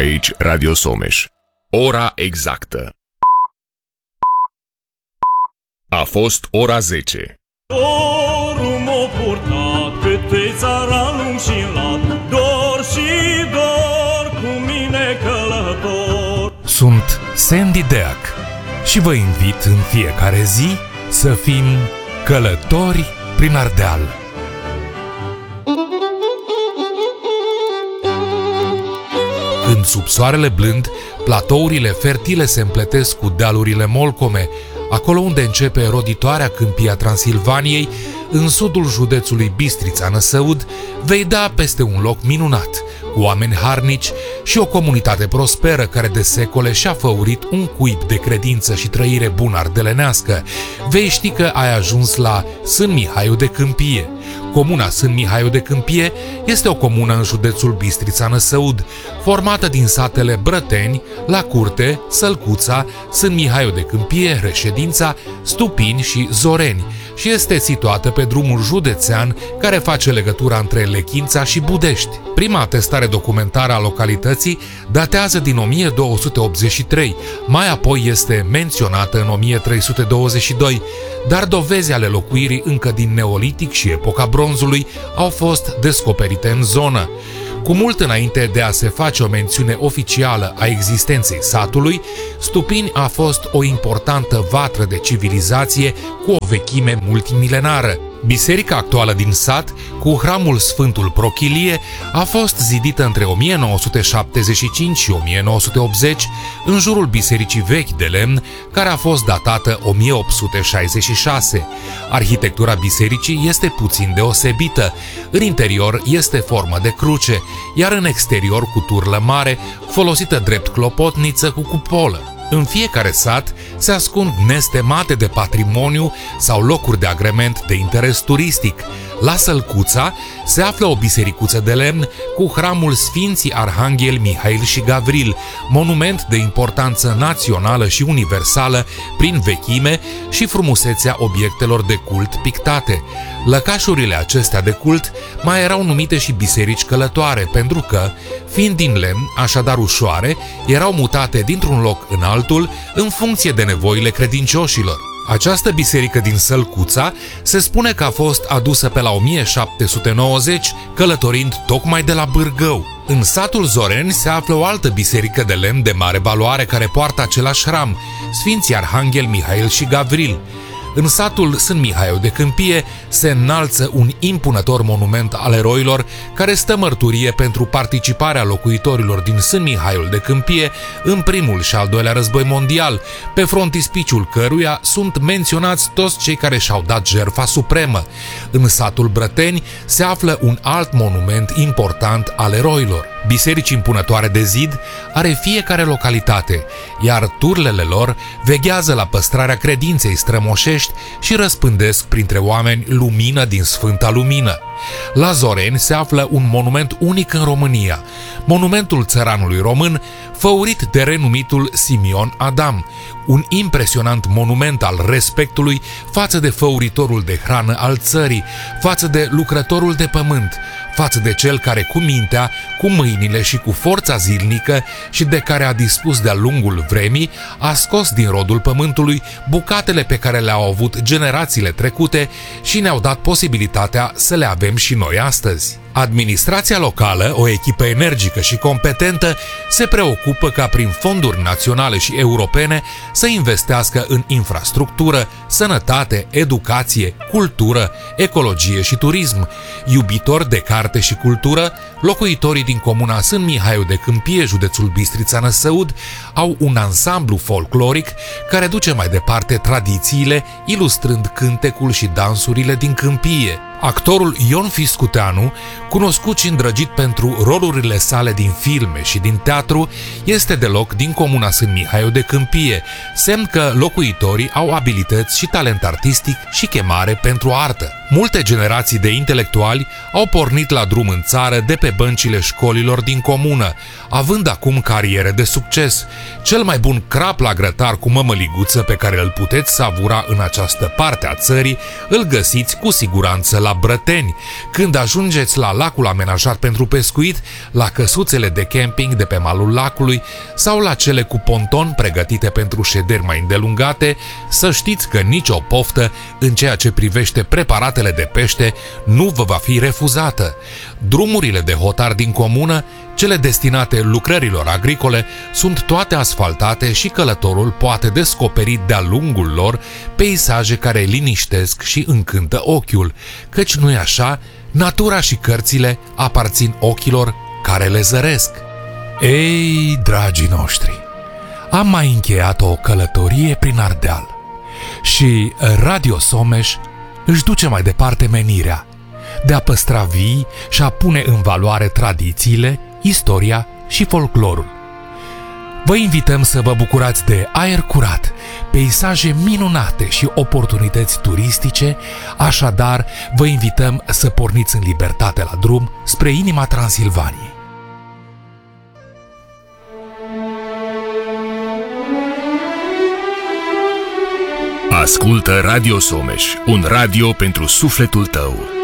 aici Radio Someș. Ora exactă. A fost ora 10. Dorul m-a purtat câte țara lung și lat, dor și dor cu mine călător. Sunt Sandy Deac și vă invit în fiecare zi să fim călători prin Ardeal. Când sub soarele blând, platourile fertile se împletesc cu dealurile molcome, acolo unde începe roditoarea câmpie a Transilvaniei, în sudul județului Bistrița-Năsăud, vei da peste un loc minunat, cu oameni harnici și o comunitate prosperă care de secole și-a făurit un cuib de credință și trăire bună ardelenească. Vei ști că ai ajuns la Sân Mihaiu de Câmpie. Comuna Sân Mihaiu de Câmpie este o comună în județul Bistrița-Năsăud, formată din satele Brăteni, La Curte, Sălcuța, Sân Mihaiu de Câmpie, Reședința, Stupini și Zoreni și este situată pe drumul județean care face legătura între Lechința și Budești. Prima atestare documentară a localității datează din 1283, mai apoi este menționată în 1322, dar dovezi ale locuirii încă din Neolitic și epoca bronzului au fost descoperite în zonă. Cu mult înainte de a se face o mențiune oficială a existenței satului, Stupini a fost o importantă vatră de civilizație cu o vechime multimilenară. Biserica actuală din sat, cu hramul Sfântul Prochilie, a fost zidită între 1975 și 1980 în jurul bisericii vechi de lemn, care a fost datată 1866. Arhitectura bisericii este puțin deosebită. În interior este formă de cruce, iar în exterior cu turlă mare, folosită drept clopotniță cu cupolă. În fiecare sat se ascund nestemate de patrimoniu sau locuri de agrement de interes turistic. La Sălcuța se află o bisericuță de lemn cu hramul Sfinții Arhanghel Mihail și Gavril, monument de importanță națională și universală prin vechime și frumusețea obiectelor de cult pictate. Lăcașurile acestea de cult mai erau numite și biserici călătoare, pentru că, fiind din lemn, așadar ușoare, erau mutate dintr-un loc în altul în funcție de nevoile credincioșilor. Această biserică din Sălcuța se spune că a fost adusă pe la 1790, călătorind tocmai de la Bârgău. În satul Zoreni se află o altă biserică de lemn de mare valoare care poartă același hram, Sfinții Arhanghel Mihail și Gavril. În satul Sân Mihaiu de Câmpie se înalță un impunător monument al eroilor care stă mărturie pentru participarea locuitorilor din Sân Mihaiul de Câmpie în primul și al doilea război mondial, pe frontispiciul căruia sunt menționați toți cei care și-au dat jertfa supremă. În satul Brăteni se află un alt monument important al eroilor. Biserici impunătoare de zid are fiecare localitate, iar turlele lor veghează la păstrarea credinței strămoșești și răspândesc printre oameni lumină din Sfânta Lumină. La Zoreni se află un monument unic în România, monumentul țăranului român, făurit de renumitul Simion Adam, un impresionant monument al respectului față de făuritorul de hrană al țării, față de lucrătorul de pământ, față de cel care cu mintea, cu mâinile și cu forța zilnică și de care a dispus de-a lungul vremii, a scos din rodul pământului bucatele pe care le-au avut generațiile trecute și ne-au dat posibilitatea să le avem și noi astăzi. Administrația locală, o echipă energică și competentă, se preocupă ca prin fonduri naționale și europene să investească în infrastructură, sănătate, educație, cultură, ecologie și turism. Iubitori de carte și cultură, locuitorii din comuna Sân Mihaiu de Câmpie, județul Bistrița-Năsăud, au un ansamblu folcloric care duce mai departe tradițiile, ilustrând cântecul și dansurile din câmpie. Actorul Ion Fiscuteanu, cunoscut și îndrăgit pentru rolurile sale din filme și din teatru, este deloc din comuna Sân Mihaiu de Câmpie, semn că locuitorii au abilități și talent artistic și chemare pentru artă. Multe generații de intelectuali au pornit la drum în țară de pe băncile școlilor din comună, având acum cariere de succes. Cel mai bun crap la grătar cu mămăliguță pe care îl puteți savura în această parte a țării îl găsiți cu siguranță la Brăteni, când ajungeți la lacul amenajat pentru pescuit, la căsuțele de camping de pe malul lacului sau la cele cu ponton pregătite pentru șederi mai îndelungate, să știți că nicio poftă în ceea ce privește preparatele de pește nu vă va fi refuzată. Drumurile de hotar din comună, cele destinate lucrărilor agricole, sunt toate asfaltate și călătorul poate descoperi de-a lungul lor peisaje care liniștesc și încântă ochiul, căci nu-i așa, natura și cărțile aparțin ochilor care le zăresc. Ei, dragii noștri, am mai încheiat o călătorie prin Ardeal și Radio Someș își duce mai departe menirea de a păstra vii și a pune în valoare tradițiile, istoria și folclorul. Vă invităm să vă bucurați de aer curat, peisaje minunate și oportunități turistice, așadar vă invităm să porniți în libertate la drum spre inima Transilvaniei. Ascultă Radio Someș, un radio pentru sufletul tău.